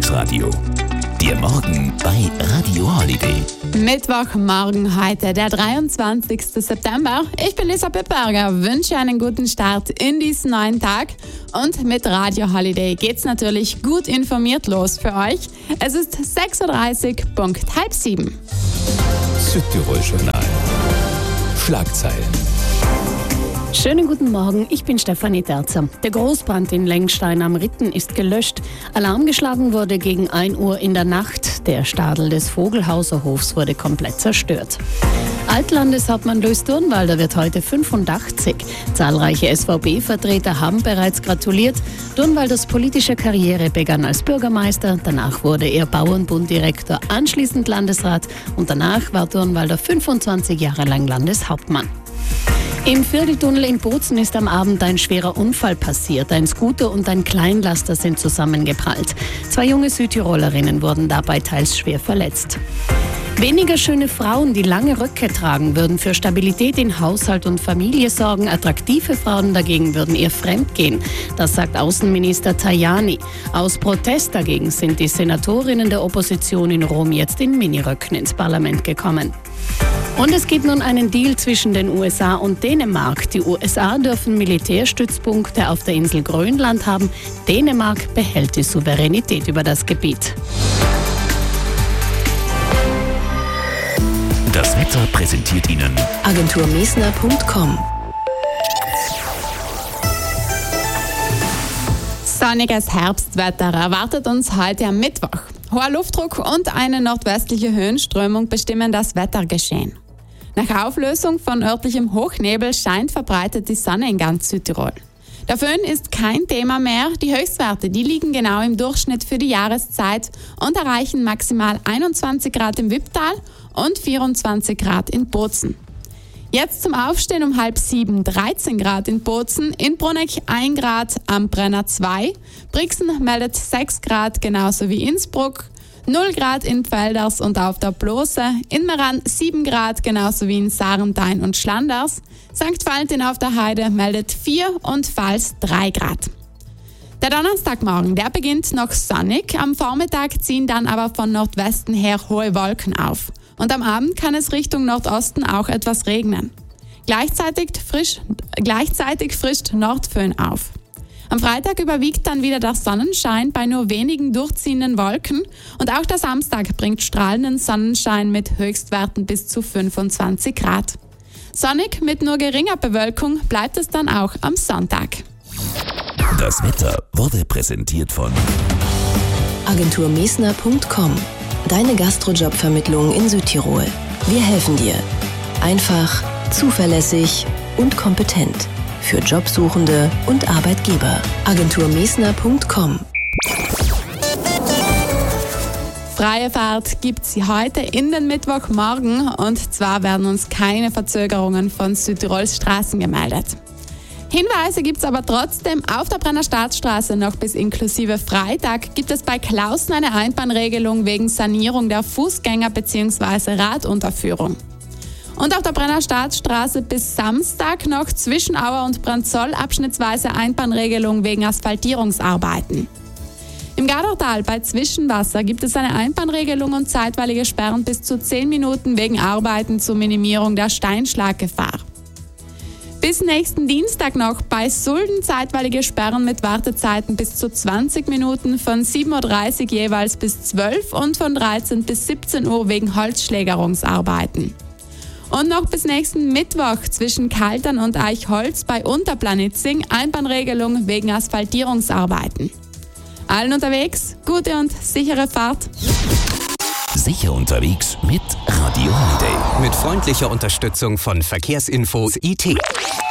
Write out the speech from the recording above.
Live-Radio. Der Morgen bei Radio Holiday. Mittwochmorgen heute, der 23. September. Ich bin Lisa Pipperger, wünsche einen guten Start in diesen neuen Tag. Und mit Radio Holiday geht's natürlich gut informiert los für euch. Es ist 6.30 Uhr, Punkt 6:30. Südtirol-Journal. Schlagzeilen. Schönen guten Morgen, ich bin Stefanie Terzer. Der Großbrand in Lengstein am Ritten ist gelöscht. Alarm geschlagen wurde gegen 1 Uhr in der Nacht. Der Stadel des Vogelhauser-Hofs wurde komplett zerstört. Altlandeshauptmann Luis Durnwalder wird heute 85. Zahlreiche SVP-Vertreter haben bereits gratuliert. Durnwalders politische Karriere begann als Bürgermeister, danach wurde er Bauernbunddirektor, anschließend Landesrat und danach war Durnwalder 25 Jahre lang Landeshauptmann. Im Vierteltunnel in Bozen ist am Abend ein schwerer Unfall passiert. Ein Scooter und ein Kleinlaster sind zusammengeprallt. 2 junge Südtirolerinnen wurden dabei teils schwer verletzt. Weniger schöne Frauen, die lange Röcke tragen, würden für Stabilität in Haushalt und Familie sorgen. Attraktive Frauen dagegen würden eher fremdgehen. Das sagt Außenminister Tajani. Aus Protest dagegen sind die Senatorinnen der Opposition in Rom jetzt in Miniröcken ins Parlament gekommen. Und es gibt nun einen Deal zwischen den USA und Dänemark. Die USA dürfen Militärstützpunkte auf der Insel Grönland haben. Dänemark behält die Souveränität über das Gebiet. Das Wetter präsentiert Ihnen agenturmesner.com. Sonniges Herbstwetter erwartet uns heute am Mittwoch. Hoher Luftdruck und eine nordwestliche Höhenströmung bestimmen das Wettergeschehen. Nach Auflösung von örtlichem Hochnebel scheint verbreitet die Sonne in ganz Südtirol. Der Föhn ist kein Thema mehr. Die Höchstwerte, die liegen genau im Durchschnitt für die Jahreszeit und erreichen maximal 21 Grad im Wipptal und 24 Grad in Bozen. Jetzt zum Aufstehen um 6:30, 13 Grad in Bozen, in Bruneck 1 Grad, am Brenner 2, Brixen meldet 6 Grad, genauso wie Innsbruck, 0 Grad in Pfälders und auf der Blose, in Meran 7 Grad, genauso wie in Sarntein und Schlanders, St. Valentin auf der Heide meldet 4 und Pfalz 3 Grad. Der Donnerstagmorgen, der beginnt noch sonnig, am Vormittag ziehen dann aber von Nordwesten her hohe Wolken auf. Und am Abend kann es Richtung Nordosten auch etwas regnen. Gleichzeitig frischt Nordföhn auf. Am Freitag überwiegt dann wieder der Sonnenschein bei nur wenigen durchziehenden Wolken und auch der Samstag bringt strahlenden Sonnenschein mit Höchstwerten bis zu 25 Grad. Sonnig mit nur geringer Bewölkung bleibt es dann auch am Sonntag. Das Wetter wurde präsentiert von agenturmesner.com. Deine Gastrojobvermittlung in Südtirol. Wir helfen dir. Einfach, zuverlässig und kompetent. Für Jobsuchende und Arbeitgeber. agenturmesner.com. Freie Fahrt gibt es heute in den Mittwochmorgen und zwar werden uns keine Verzögerungen von Südtirols Straßen gemeldet. Hinweise gibt es aber trotzdem. Auf der Brenner Staatsstraße noch bis inklusive Freitag gibt es bei Klausen eine Einbahnregelung wegen Sanierung der Fußgänger- bzw. Radunterführung. Und auf der Brenner Staatsstraße bis Samstag noch zwischen Auer und Branzoll abschnittsweise Einbahnregelung wegen Asphaltierungsarbeiten. Im Gardertal bei Zwischenwasser gibt es eine Einbahnregelung und zeitweilige Sperren bis zu 10 Minuten wegen Arbeiten zur Minimierung der Steinschlaggefahr. Bis nächsten Dienstag noch bei Sulden zeitweilige Sperren mit Wartezeiten bis zu 20 Minuten von 7.30 Uhr jeweils bis 12 und von 13 bis 17 Uhr wegen Holzschlägerungsarbeiten. Und noch bis nächsten Mittwoch zwischen Kaltern und Eichholz bei Unterplanitzing Einbahnregelung wegen Asphaltierungsarbeiten. Allen unterwegs, gute und sichere Fahrt. Sicher unterwegs mit Radio Holiday. Mit freundlicher Unterstützung von Verkehrsinfo IT.